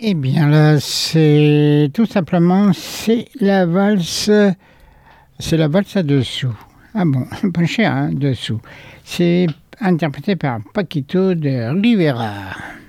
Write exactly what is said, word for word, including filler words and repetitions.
Eh bien là, c'est tout simplement, c'est la valse, c'est la valse à dessous. Ah bon, pas cher, hein, dessous. C'est interprété par Paquito de Rivera.